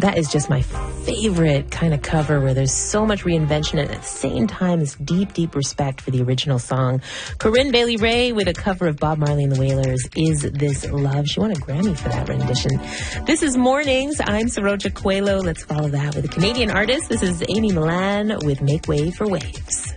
That is just my favorite kind of cover where there's so much reinvention and at the same time this deep, deep respect for the original song. Corinne Bailey Rae with a cover of Bob Marley and the Wailers, Is This Love? She won a Grammy for that rendition. This is Mornings. I'm Saroja Coelho. Let's follow that with a Canadian artist. This is Amy Millan with Make Way for Waves.